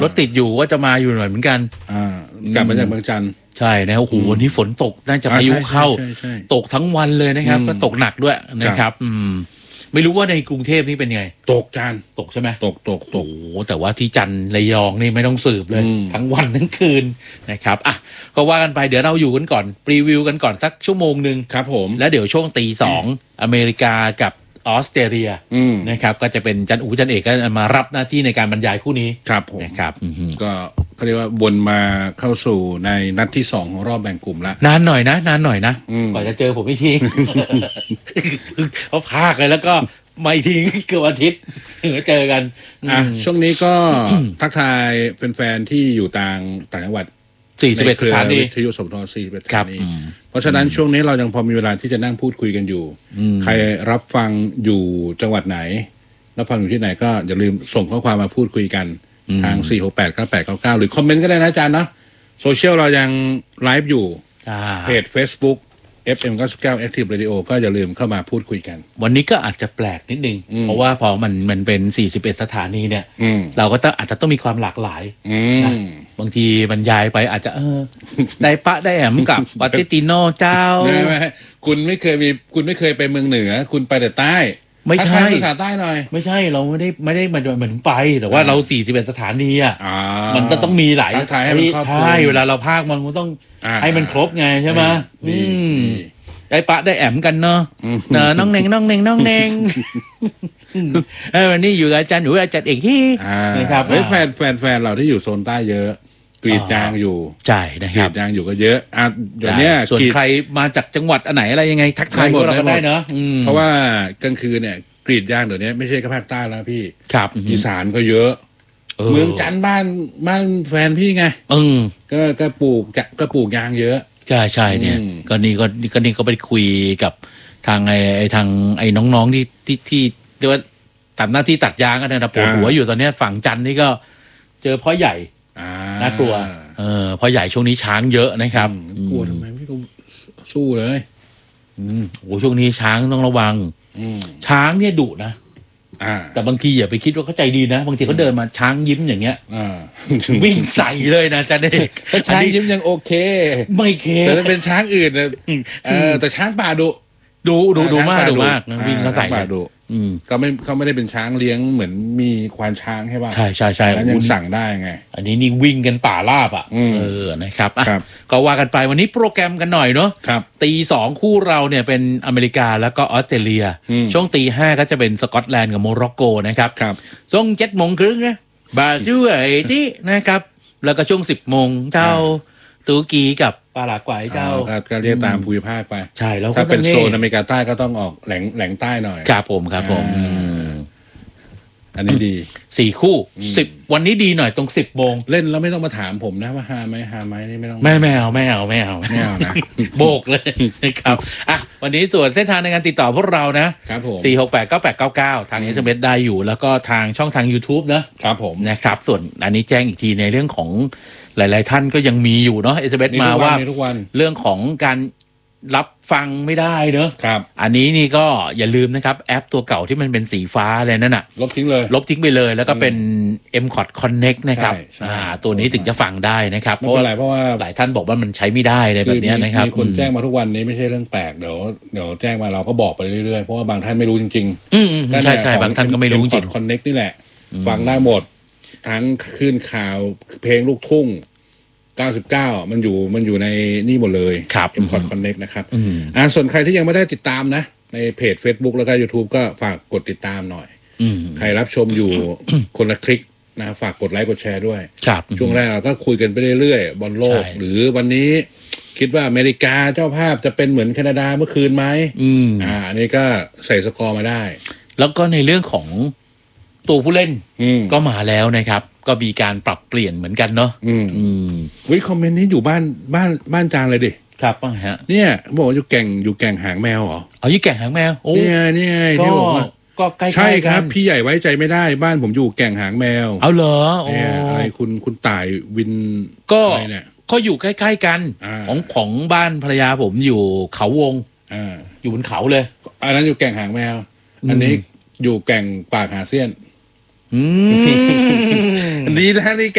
รถติดอยู่ว่าจะมาอยู่หน่อยเหมือนกันกลับมาจากเมืองจันทร์ใช่นะครับโอ้โหวันนี้ฝนตกน่าจะพายุเข้าตกทั้งวันเลยนะครับก็ตกหนักด้วยนะครับไม่รู้ว่าในกรุงเทพนี่เป็นไงตกจานตกใช่ไหมตกโอ้โหแต่ว่าที่จันทร์ระยองนี่ไม่ต้องสืบเลยทั้งวันทั้งคืนนะครับอ่ะก็ว่ากันไปเดี๋ยวเราอยู่กันก่อนรีวิวกันก่อนสักชั่วโมงนึงครับผมแล้วเดี๋ยวช่วงตี 2อเมริกากับออสเตรเลียนะครับก็จะเป็นจันอูจันเอกก็มารับหน้าที่ในการบรรยายคู่นี้ครับผมนะครับก็เขาเรียกว่าวนมาเข้าสู่ในนัดที่2ของรอบแบ่งกลุ่มแล้วนานหน่อยนะกว่าจะเจอผมอีกทีเขาพากเลยแล้วก็มาอีกทีเกือบอาทิตย์เจอกันช่วงนี้ก็ทักทายแฟนๆที่อยู่ต่างจังหวัด 41สถานีวิทยุสมท41สถานีเพราะฉะนั้นช่วงนี้เรายังพอมีเวลาที่จะนั่งพูดคุยกันอยู่ใครรับฟังอยู่จังหวัดไหนรับฟังอยู่ที่ไหนก็อย่าลืมส่งข้อความมาพูดคุยกันทาง4689899หรือคอมเมนต์ก็ได้นะอาจารย์นะโซเชียลเรายังไลฟ์อยู่เพจ Facebook FM 99 Active Radio ก็อย่าลืมเข้ามาพูดคุยกันวันนี้ก็อาจจะแปลกนิดนึงเพราะว่าพอมันเป็น41สถานีเนี่ยเราก็อาจจะต้องมีความหลากหลายนะบางทีบรรยายไปอาจจะได้ปะได้แอมกับปาติติโนเจ้าคุณไม่เคยไปเมืองเหนือคุณไปแต่ใต้ไม่ใช่ภาษาใต้หน่อยไม่ใช่เราไม่ได้มาเหมือนไปแต่ว่าเรา41สถานีมันต้องมีหลายสถานีใช่เวลาเราพากมันต้องให้มันครบไงใช่ไหมได้ปะได้แอมกันเนาะน้องเน่งวันนี้อยู่กับอาจารย์หนูอาจารย์เอกที่นะครับแฟนเราที่อยู่โซนใต้เยอะกรีดยางอยู่ใช่นะครับกรีดยางอยู่ก็เยอะเดี๋ยวนี้ส่วนใครมาจากจังหวัดอันไหนอะไรยังไงทักทายพวกเราได้เนาะเพราะว่ากลางคืนเนี่ยกรีดยางเดี๋ยวนี้ไม่ใช่แค่ภาคใต้แล้วพี่ครับอีสานก็เยอะเมืองจันทร์บ้านแฟนพี่ไงก็ปลูกยางเยอะใช่เนี่ยก็นี่ก็ไปคุยกับทางไอ้น้องๆที่เรียกว่าทำหน้าที่ตัดยางกันนะปวดหัวอยู่ตอนนี้ฝั่งจันทร์นี่ก็เจอพ่อใหญ่น่ากลัวพ่อใหญ่ช่วงนี้ช้างเยอะนะครับกลัวทำไมไม่ต้องสู้เลยโอ้ช่วงนี้ช้างต้องระวังช้างเนี่ยดุนะแต่บางทีอย่าไปคิดว่าเขาใจดีนะบางทีเขาเดินมาช้างยิ้มอย่างเงี้ยวิ่งใส่เลยนะจันเอกช้างยิ้มยังโอเคไม่เคแต่ถ้าเป็นช้างอื่นนะแต่ช้างป่าดุมากวิ่งเขาใส่ดุเขาไม่ได้เป็นช้างเลี้ยงเหมือนมีควานช้างใช่ป่ะใช่แล้วยังสั่งได้ไงอันนี้นี่วิ่งกันป่าราบนะครับก็ว่ากันไปวันนี้โปรแกรมกันหน่อยเนาะตี 2คู่เราเนี่ยเป็นอเมริกาแล้วก็ออสเตรเลียช่วงตี 5ก็จะเป็นสกอตแลนด์กับโมร็อกโกนะครับช่วง7:30นะบราซิลที่นะครับแล้วก็ช่วง10:00เจ้าตุรกีกับปารากวัยเจ้าก็เรียกตามภูมิภาคไปใช่แล้วถ้าเป็นโซนอเมริกาใต้ก็ต้องออกแหลงใต้หน่อยครับผมอันนี้ดี 4คู่10วันนี้ดีหน่อยตรง10:00 เล่นแล้วไม่ต้องมาถามผมนะว่าหาไหมนี่ไม่ต้องไม่เอานะโบกเลยนะครับวันนี้ส่วนเส้นทางในการติดต่อพวกเรานะครับผม4689899ทาง SMS ได้อยู่แล้วก็ทางช่องทาง YouTube นะครับผมนะครับส่วนอันนี้แจ้งอีกทีในเรื่องของหลายๆท่านก็ยังมีอยู่เนาะ SMS มาว่าเรื่องของการรับฟังไม่ได้เนอะครับอันนี้นี่ก็อย่าลืมนะครับแอปตัวเก่าที่มันเป็นสีฟ้าอะไรนั่นน่ะลบทิ้งไปเลยแล้วก็เป็น MCOT Connect นะครับตัวนี้ถึงจะฟังได้นะครับเพราะว่าหลายท่านบอกว่ามันใช้ไม่ได้เลยแบบนี้นะครับมีคนแจ้งมาทุกวันนี้ไม่ใช่เรื่องแปลกเดี๋ยวแจ้งมาเราก็บอกไปเรื่อยๆเพราะว่าบางท่านไม่รู้จริงๆใช่บางท่านก็ไม่รู้จริง MCOT Connect นี่แหละฟังได้หมดทั้งขึ้นข่าวเพลงลูกทุ่ง99มันอยู่ในนี่หมดเลยครับ MCOT Connect นะครับส่วนใครที่ยังไม่ได้ติดตามนะในเพจ Facebook แล้วก็ YouTube ก็ฝากกดติดตามหน่อยใครรับชมอยู่ คนละคลิกนะฝากกดไลค์กดแชร์ด้วยช่วงแรกเราก็คุยกันไปเรื่อยๆบอลโลกหรือวันนี้คิดว่าอเมริกาเจ้าภาพจะเป็นเหมือนแคนาดาเมื่อคืนไหมอันนี้ก็ใส่สกอร์มาได้แล้วก็ในเรื่องของตัวผู้เล่นก็มาแล้วนะครับก็มีการปรับเปลี่ยนเหมือนกันเนาะวิคอมเมนต์นี้อยู่บ้านจางเลยดิครับป่ะฮะเนี่ยบอกว่าอยู่แก่งหางแมวเหรออยู่แก่งหางแมวโอ้นี่ไงที่บอกว่าก็ใกล้ๆใช่ครับพี่ใหญ่ไว้ใจไม่ได้บ้านผมอยู่แก่งหางแมวเอาเหรอเนี่ยอะไรคุณต่ายวินอะไรเนี่ยก็อยู่ใกล้ๆกันของบ้านภรรยาผมอยู่เขาวงอยู่บนเขาเลยอันนั้นอยู่แก่งหางแมวอันนี้อยู่แก่งปากหาเสี้ยนดีนะนี่